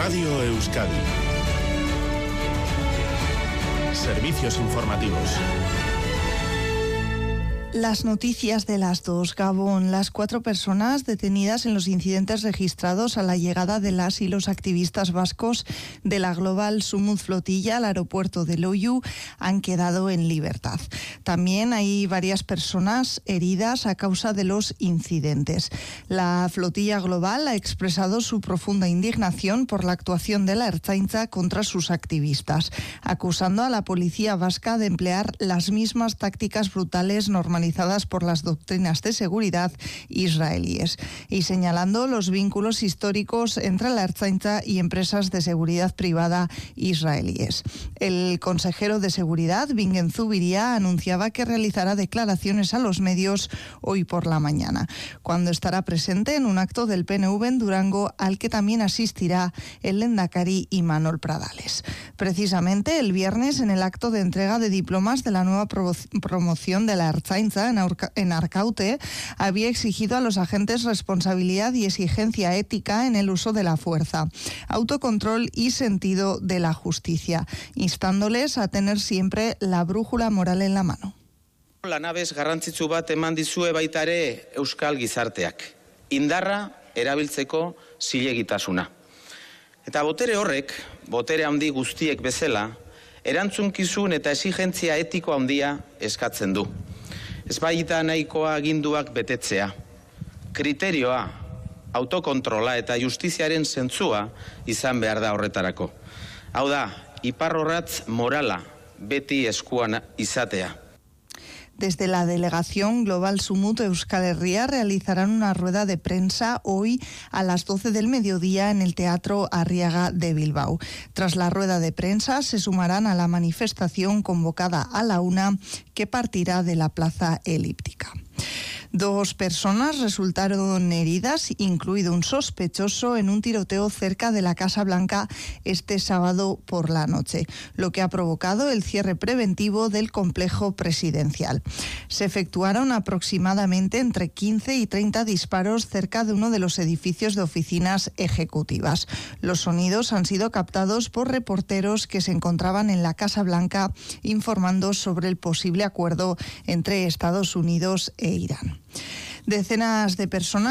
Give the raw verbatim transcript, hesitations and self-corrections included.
Radio Euskadi. Servicios informativos. Las noticias de las dos. Gabón. Las cuatro personas detenidas en los incidentes registrados a la llegada de las y los activistas vascos de la Global Sumut Flotilla al aeropuerto de Loiu han quedado en libertad. También hay varias personas heridas a causa de los incidentes. La flotilla global ha expresado su profunda indignación por la actuación de la Ertzaintza contra sus activistas, acusando a la policía vasca de emplear las mismas tácticas brutales normalizadas por las doctrinas de seguridad israelíes y señalando los vínculos históricos entre la Ertzaintza y empresas de seguridad privada israelíes. El consejero de Seguridad, Bingen Zubiria, anunciaba que realizará declaraciones a los medios hoy por la mañana, cuando estará presente en un acto del P N V en Durango al que también asistirá el Lehendakari Imanol Pradales. Precisamente el viernes, en el acto de entrega de diplomas de la nueva promoción de la Ertzaintza en Arkaute, había exigido a los agentes responsabilidad y exigencia ética en el uso de la fuerza, autocontrol y sentido de la justicia, instándoles a tener siempre la brújula moral en la mano. Lanabes garrantzitsu bat eman dizue baita ere euskal gizarteak. Indarra erabiltzeko zilegitasuna. Eta botere horrek, botere handi guztiek bezala, erantzunkizun eta exigentzia etiko handia eskatzen du. Ez baita nahikoa aginduak betetzea. Kriterioa, autokontrola eta justiziaren zentzua izan behar da horretarako. Hau da, iparrorratz morala beti eskuan izatea. Desde la delegación Global Sumut Euskal Herria realizarán una rueda de prensa hoy a las doce del mediodía en el Teatro Arriaga de Bilbao. Tras la rueda de prensa se sumarán a la manifestación convocada a la una que partirá de la Plaza Elíptica. Dos personas resultaron heridas, incluido un sospechoso, en un tiroteo cerca de la Casa Blanca este sábado por la noche, lo que ha provocado el cierre preventivo del complejo presidencial. Se efectuaron aproximadamente entre quince y treinta disparos cerca de uno de los edificios de oficinas ejecutivas. Los sonidos han sido captados por reporteros que se encontraban en la Casa Blanca informando sobre el posible acuerdo entre Estados Unidos e Irán. Decenas de personas